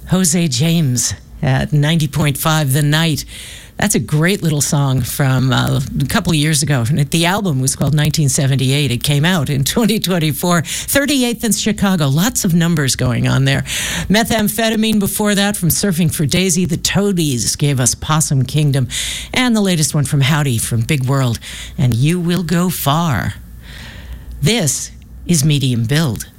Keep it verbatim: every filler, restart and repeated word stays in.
Jose James at ninety point five The Night. That's a great little song from uh, a couple of years ago. The album was called nineteen seventy-eight. It came out in twenty twenty-four. thirty-eighth in Chicago. Lots of numbers going on there. Methamphetamine before that from Surfing for Daisy. The Toadies gave us Possum Kingdom. And the latest one from Howdy from Big World. And You Will Go Far. This is Medium Build.